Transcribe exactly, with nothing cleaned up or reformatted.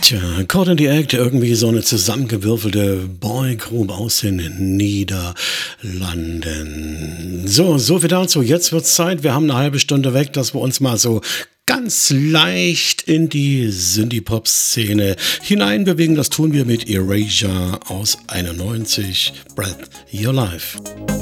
Tja, Caught in the Act, irgendwie so eine zusammengewürfelte Boygroup aus den Niederlanden. So, so viel dazu. Jetzt wird's Zeit. Wir haben eine halbe Stunde weg, dass wir uns mal so ganz leicht in die Synthie-Pop-Szene hineinbewegen. Das tun wir mit Erasure aus einundneunzig, Breath Your Life.